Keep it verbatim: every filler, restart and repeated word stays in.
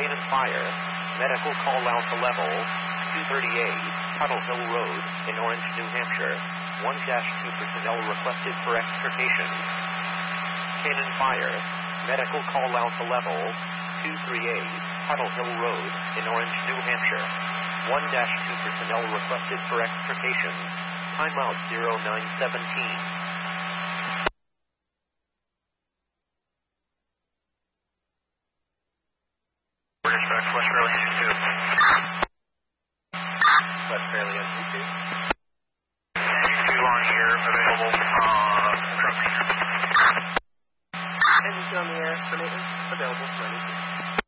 Canaan Fire. Medical call out to level two thirty-eight, Tuttle Hill Road in Orange, New Hampshire. one dash two personnel requested for extrication. Canaan Fire. Medical call out to level two thirty-eight, Tuttle Hill Road in Orange, New Hampshire. one dash two personnel requested for extrication. Timeout zero nine seventeen. Dispatch, West Fairley, N G two. West Fairley, N G two. N G two on here, available, uh, truck maintenance. N G two on the air for maintenance, available for N G two.